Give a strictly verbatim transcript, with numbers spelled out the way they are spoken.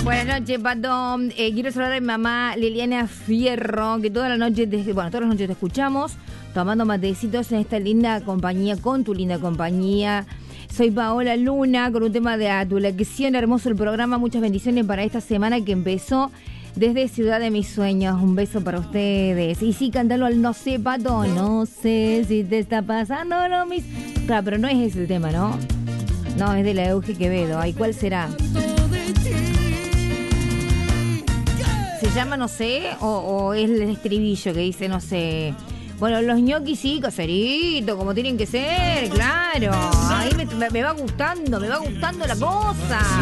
Buenas noches, Pato. Eh, quiero saludar a mi mamá Liliana Fierro, que toda la noche, te, bueno, todas las noches te escuchamos, tomando matecitos en esta linda compañía, con tu linda compañía. Soy Paola Luna, con un tema de a tu elección, hermoso el programa. Muchas bendiciones para esta semana que empezó desde Ciudad de Mis Sueños. Un beso para ustedes. Y sí, cántalo al no sé, Pato. No sé si te está pasando lo mismo. Claro, pero no es ese el tema, ¿no? No, es de la Euge Quevedo. Ay, ¿cuál será? ¿Se llama no sé? O, o es el estribillo que dice no sé? Bueno, los ñoquis sí, caserito, como tienen que ser, claro. Ahí me, me va gustando, me va gustando la cosa.